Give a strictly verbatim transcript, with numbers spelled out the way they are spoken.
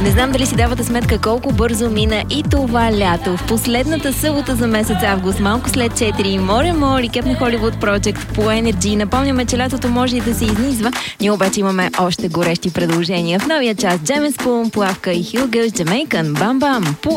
Не знам дали си давате сметка колко бързо мина и това лято. В последната събота за месец август, малко след четири, Море Мори, Кепне Холивуд Project по Energy. Напомняме, че лятото може и да се изнизва. Ние обаче имаме още горещи предложения. В новия час Джеймс Пун, Плавка и Хюгъс, Jamaican, Бам Бам.